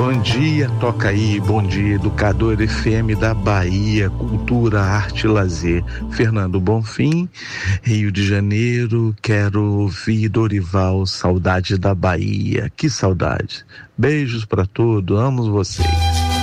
Bom dia, toca aí, bom dia, Educador FM da Bahia, Cultura, Arte e Lazer. Fernando Bonfim, Rio de Janeiro, quero ouvir Dorival, saudade da Bahia, que saudade. Beijos pra todos, amo vocês.